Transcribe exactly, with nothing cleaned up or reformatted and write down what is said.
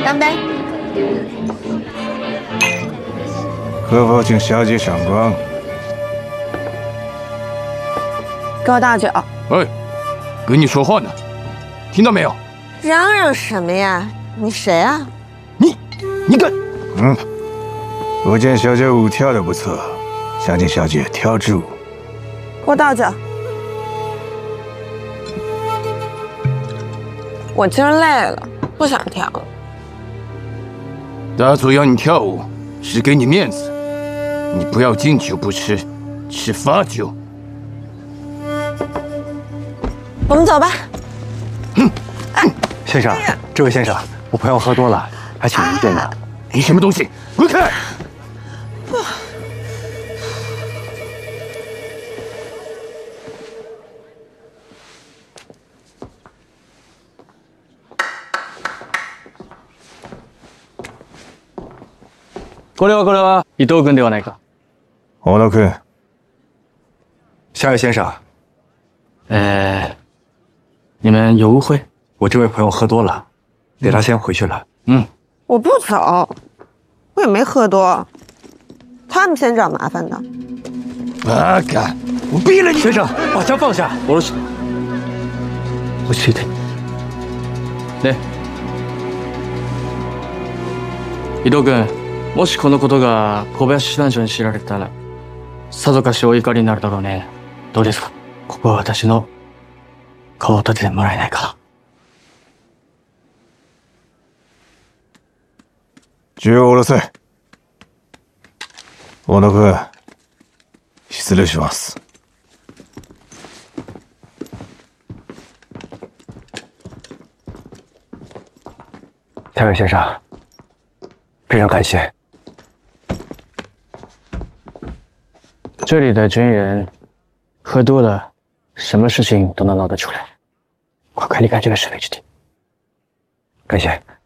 干杯！ 可否请小姐上光？ 给我倒酒。 哎，跟你说话呢，听到没有？ 嚷嚷什么呀？你谁啊？ 你，你敢？ 嗯，我见小姐舞跳得不错，想请小姐跳支舞。 给我倒酒。我今儿累了，不想跳了。 大佐要你跳舞是给你面子，你不要敬酒不吃，吃罚酒。 我们走吧。 哼， 先生，这位先生，我朋友喝多了，还请您见谅。 你什么东西？滚开！ これはこれは伊藤君ではないか。 小野君。 夏月先生， 呃，你们有误会？ 我这位朋友喝多了，得他先回去了。 嗯， 我不走，我也没喝多，他们先找麻烦的。 八嘎！我毙了你！ 先生，把枪放下。我是， 落ち着いて。ね、伊藤君、もしこのことが小林男女に知られたら、さぞかしお怒りになるだろうね。どうですか？ここは私の顔を立ててもらえないか。 銃を下ろせ。小野君、失礼します。 夏月先生，非常感谢。 这里的军人喝多了，什么事情都能闹得出来。快快离开这个是非之地。 感谢。